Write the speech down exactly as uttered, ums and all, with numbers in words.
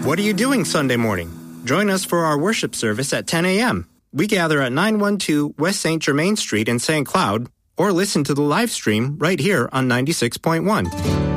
What are you doing Sunday morning? Join us for our worship service at ten a.m. We gather at nine twelve West Saint Germain Street in Saint Cloud, or listen to the live stream right here on ninety-six point one.